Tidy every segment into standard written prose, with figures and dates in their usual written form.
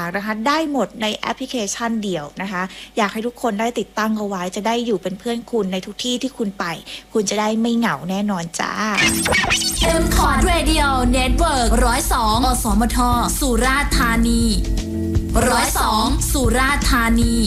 างๆนะคะได้หมดในแอปพลิเคชันเดียวนะคะอยากให้ทุกคนได้ติดตั้งเอาไว้จะได้อยู่เป็นเพื่อนคุณในทุกที่ที่คุณไปคุณจะได้ไม่เหงาแน่นอนจ้า M-Cord Radio Network 102 อสมท สุราษฎร์ธานี102 สุราษฎร์ธานี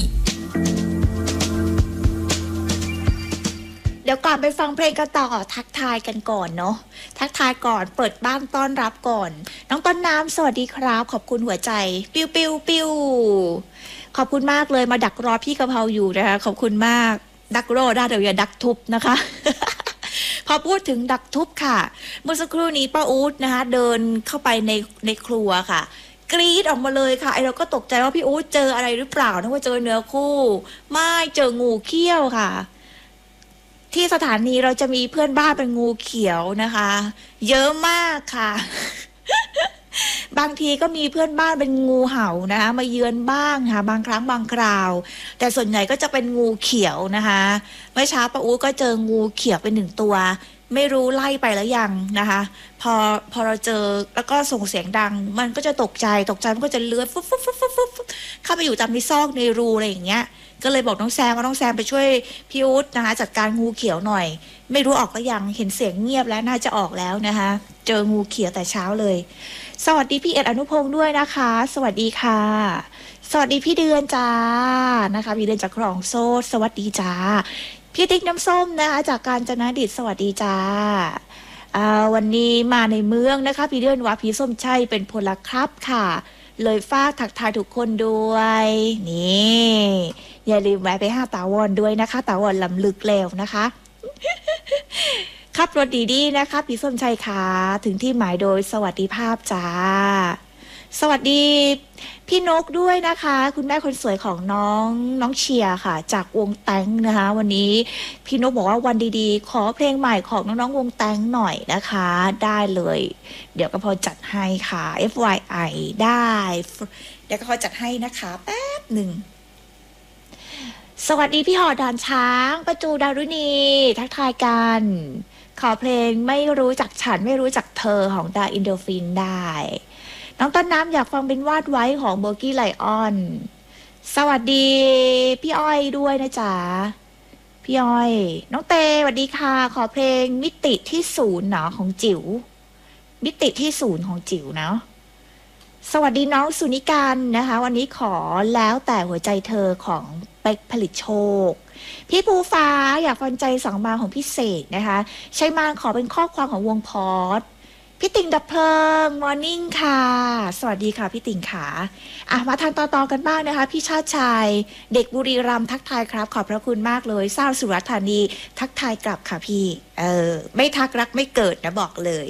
เดี๋ยวก่อนไปฟังเพลงกันต่อทักทายกันก่อนเนาะทักทายก่อนเปิดบ้านต้อนรับก่อนน้องต้นน้ำสวัสดีครับขอบคุณหัวใจปิ้วปิ้วปิ้วขอบคุณมากเลยมาดักรอพี่กะเพราอยู่นะคะขอบคุณมากดักโรได้เดี๋ยวอย่าดักทุบนะคะ พอพูดถึงดักทุบค่ะเมื่อสักครู่นี้ป้าอู๊ดนะคะเดินเข้าไปในครัวค่ะกรี๊ดออกมาเลยค่ะไอเราก็ตกใจว่าพี่อู๊ดเจออะไรหรือเปล่านึกว่าเจอเนื้อคู่ไม่เจองูเขี้ยวค่ะที่สถานีเราจะมีเพื่อนบ้านเป็นงูเขียวนะคะเยอะมากค่ะ บางทีก็มีเพื่อนบ้านเป็นงูเห่านะคะมาเยือนบ้างค่ะบางครั้งบางคราวแต่ส่วนใหญ่ก็จะเป็นงูเขียวนะคะเมื่อเช้าป้าอู๊ดก็เจองูเขียวเป็น1 ตัวไม่รู้ไล่ไปแล้วยังนะคะพอเราเจอแล้วก็ส่งเสียงดังมันก็จะตกใจมันก็จะเลื้อยฟุ๊บเข้าไปอยู่ตามในซอกในรูอะไรอย่างเงี้ยก็เลยบอกน้องแซมว่าน้องแซมไปช่วยพี่อู๊ดนะคะจัดการงูเขียวหน่อยไม่รู้ออกก็ยังเห็นเสียงเงียบแล้วน่าจะออกแล้วนะคะเจองูเขียวแต่เช้าเลยสวัสดีพี่เอ็ดอนุพงศ์ด้วยนะคะสวัสดีค่ะสวัสดีพี่เดือนจ้านะคะพี่เดือนจากคลองโซ่สวัสดีจ้าพี่ติ๊กน้ำส้มนะคะจากกาญจนดิษฐ์สวัสดีจ้าวันนี้มาในเมืองนะคะพี่เดือนว่าพี่ส้มชัยเป็นพลครับค่ะเลยฝากทักทายทุกคนด้วยนี่อย่าลืมแวะไปหาตาวอนด้วยนะคะตาวอนลำลึกแล้วนะคะขับรถดีๆนะคะพี่ส้มชัยค่ะถึงที่หมายโดยสวัสดิภาพจ้าสวัสดีพี่นกด้วยนะคะคุณแม่คนสวยของน้องเชียร์ค่ะจากวงแตงนะคะวันนี้พี่นกบอกว่าวันดีๆขอเพลงใหม่ของน้องๆวงแตงหน่อยนะคะได้เลยเดี๋ยวก็พอจัดให้ค่ะ FYI ได้เดี๋ยวก็พอจัดให้นะคะแป๊บหนึ่งสวัสดีพี่หอด่านช้างประจูดารุณีทักทายกันขอเพลงไม่รู้จักฉันไม่รู้จักเธอของดาอินโดฟินได้น้องต้นน้ำอยากฟังเป็นวาดไว้ของโบกี้ไลออนสวัสดีพี่อ้อยด้วยนะจ๊ะพี่อ้อยน้องเตสวัสดีค่ะขอเพลงมิติที่0เนาะของจิ๋วมิติที่0ของจิ๋วเนาะสวัสดีน้องสุนิการนะคะวันนี้ขอแล้วแต่หัวใจเธอของเป็กผลิตโชคพี่ภูฟ้าอยากฟังใจสองบางของพี่เสกนะคะใช้มาขอเป็นข้อความของวงพอดพี่ติ่งดับเพลิงมอร์นิ่งค่ะสวัสดีค่ะพี่ติ่งขามาทางต่อกันบ้างนะคะพี่ชาติชายเด็กบุรีรัมย์ทักทายครับขอบพระคุณมากเลยสร้างสุราษฎร์ธานีทักทายกลับค่ะพี่ไม่ทักรักไม่เกิดนะบอกเลย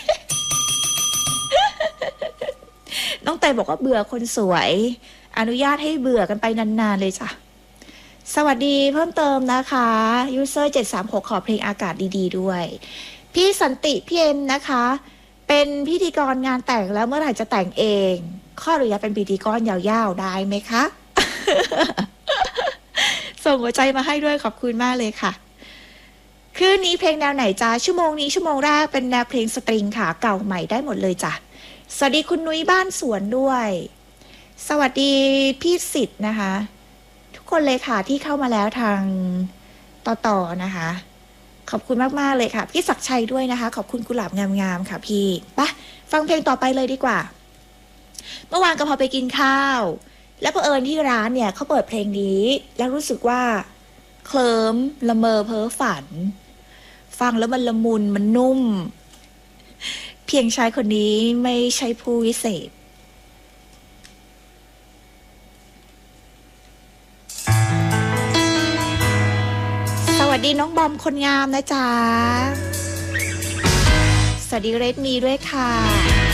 น้องเตยบอกว่าเบื่อคนสวยอนุญาตให้เบื่อกันไปนานๆเลยจ้ะสวัสดีเพิ่มเติมนะคะยูเซอร์736ขอเพลงอากาศดีๆด้วยพี่สันติพี่เอ็มนะคะเป็นพิธีกรงานแต่งแล้วเมื่อไหร่จะแต่งเองข้ออนุญาตเป็นพิธีกรยาวๆได้ไหมคะ ส่งหัวใจมาให้ด้วยขอบคุณมากเลยค่ะคืนนี้เพลงแนวไหนจ้าชั่วโมงนี้ชั่วโมงแรกเป็นแนวเพลงสตริงค่ะเก่าใหม่ได้หมดเลยจ้ะสวัสดีคุณนุ้ยบ้านสวนด้วยสวัสดีพี่สิทธิ์นะคะทุกคนเลยค่ะที่เข้ามาแล้วทางต่อนะคะขอบคุณมากๆเลยค่ะพี่ศักดิ์ชัยด้วยนะคะขอบคุณกุหลาบงามๆค่ะพี่ไปฟังเพลงต่อไปเลยดีกว่าเมื่อวานก็พอไปกินข้าวแล้วเผอิญที่ร้านเนี่ยเขาเปิดเพลงนี้แล้วรู้สึกว่าเคลิ้มละเมอเพ้อฝันฟังแล้วมันละมุนมันนุ่มเพียงชายคนนี้ไม่ใช่ผู้วิเศษสวัสดีน้องบอมคนงามนะจ๊ะสวัสดีเรดมีด้วยค่ะ